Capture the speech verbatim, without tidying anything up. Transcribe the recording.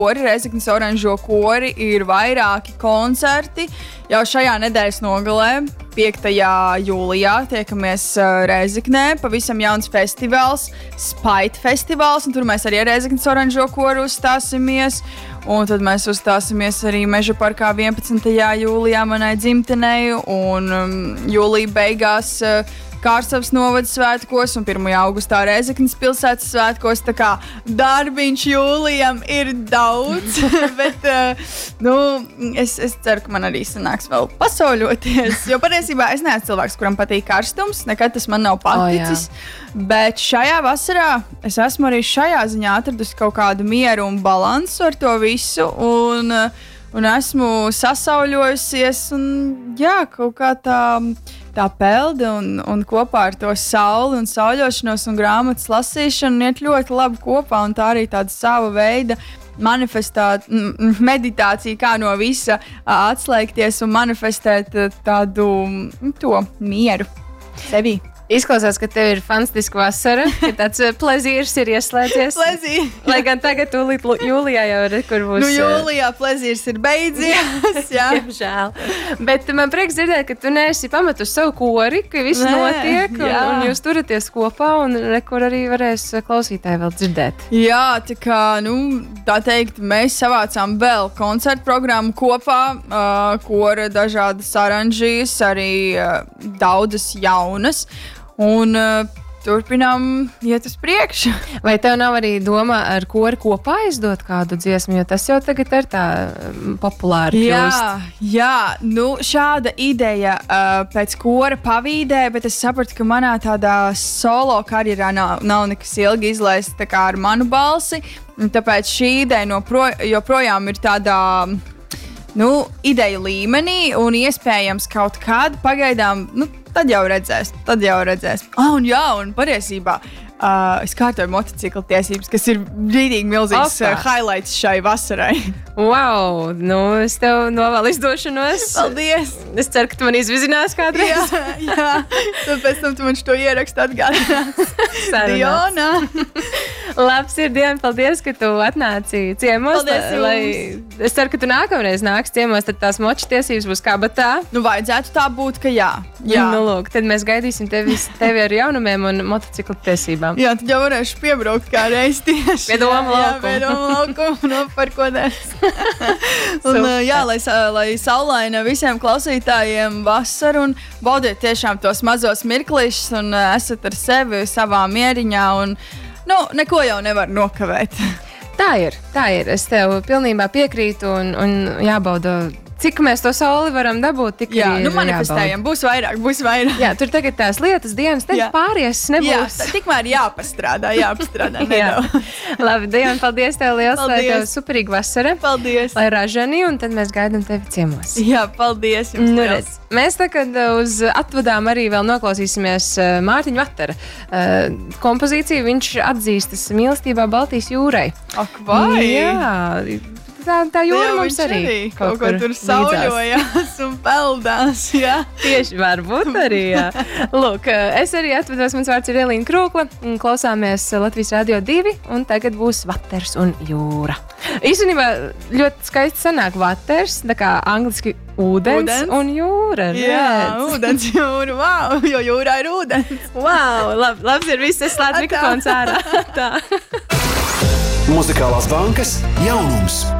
kori, Rezeknes oranžo kori, ir vairāki koncerti. Jau šajā nedēļas nogalē, piektajā jūlijā, tiekamies uh, Rezeknē. Pavisam jauns festivāls, Spite festivāls, un tur mēs arī ar Rezeknes oranžo koru uzstāsimies. Un tad mēs uzstāsimies arī Meža parkā vienpadsmitajā jūlijā manai dzimtenei, un um, jūlija beigās uh, Kārsavas novada svētkos un pirmajā augustā Rezeknes pilsētas svētkos. Tā kā darbiņš jūlijam ir daudz, bet uh, nu, es, es ceru, ka man arī sanāks vēl pasauļoties. Jo patiesībā es neesmu cilvēks, kuram patīk karstums, nekad tas man nav paticis. Oh, bet šajā vasarā es esmu arī šajā ziņā atradusi kaut kādu mieru un balansu ar to visu. Un, un esmu sasauļojusies un jā, kaut kā tā. Tā pelde un, un kopā ar to sauli un sauļošanos un grāmatas lasīšanu iet ļoti labi kopā. Un tā arī tāda sava veida manifestāt, meditācija, kā no visa atslēgties un manifestēt tādu to mieru sevī. Izklausās, ka tev ir fantastiska vasara, ka tāds plezīrs ir ieslēdzies. Plezīr. Lai gan tagad tūlīt jūlijā jau ir, kur būs. Nu, jūlijā plezīrs ir beidzies, jā. Diemžēl. Bet man prieks dzirdēt, ka tu neesi pametusi savu kori, ka viss Nē, notiek, un, un jūs turaties kopā, un rekur arī varēs klausītāji vēl dzirdēt. Jā, tā kā, nu, tā teikt, mēs savācām vēl koncertu programmu kopā, uh, kora dažādas aranžijas, arī uh, daudzas jaunas. Un uh, turpinām iet uz priekšu. Vai tev nav arī doma ar kori kopā izdot kādu dziesmu, jo tas jau tagad ir tā populāri kļūst? Jā, jā, nu šāda ideja uh, pēc kora pavīdē, bet es sapratu, ka manā tādā solo karjerā nav, nav nekas ilgi izlaist tā kā ar manu balsi, tāpēc šī ideja nopro, joprojām ir tādā nu, ideja līmenī un iespējams kaut kādu pagaidām, nu, tad jau redzēs, tad jau redzēs. Ah, un jā, un patiesībā uh, es kārtoju motocikla tiesības, kas ir brīdīgi milzīgs uh, highlights šai vasarai. Wow, nu es tev novēlu izdošanos. Paldies! Es ceru, ka tu man izvizinās kādreiz. Jā, jā. Tad pēc tam tu man šo ierakstu atgādinās. Diona! Labs ir, Diana, paldies, ka tu atnāci ciemos. Paldies jums! Lai, es ceru, ka tu nākamreiz nāks ciemos, tad tās moču tiesības būs kabatā. Nu, vajadzētu tā būt, ka jā. jā. Nu, lūk, tad mēs gaidīsim tevi, tevi ar jaunumiem un motociklu tiesībām. Jā, tad jau varēšu piebraukt kā reiz tieši. Pie Doma laukumu. Jā, pie Doma laukumu, noparkodēs. Un jā, lai, lai saulaina visiem klausītājiem vasaru un baudiet tiešām tos mazos mirklīšus un esat ar sevi savā mieriņā un nu, neko jau nevar nokavēt. Tā ir, tā ir. Es tev pilnībā piekrītu un, un jābauda, cik mēs to sauli varam dabūt, tik jā, arī nu manifestējam, būs vairāk, būs vairāk. Jā, tur tagad tās lietas dienas, tad pāries nebūs. Jā, tikmēr jāpastrādā, jāpastrādā nedaudz. Labi, Diana, paldies tev liels, paldies. Lai tev superīga vasara. Paldies. Lai ražani, un tad mēs gaidām tevi ciemos. Jā, paldies jums. Nu, redz, mēs tagad uz atvadām arī vēl noklausīsimies Mārtiņa Vatara uh, kompozīciju. Viņš atzīstas mīlestībā Baltijas jūrai. Ak, vai? Jā. Tā, tā jūra mums arī, arī kaut, kaut ko tur sauļojās un peldās, jā. Tieši varbūt arī, jā. Lūk, es arī atvedos, mans vārds ir Elīna Krūkla, un klausāmies Latvijas Radio divi, un tagad būs Vaters un jūra. Īstenībā ļoti skaisti sanāk Vaters, tā kā angliski ūdens, ūdens? Un jūra. Jā, redz. Ūdens, jūra, wow, jo jūrā ir ūdens. Wow, lab, labs ir viss, es slēdzu mikrofons ārā. Tā. Muzikālās bankas jaunums.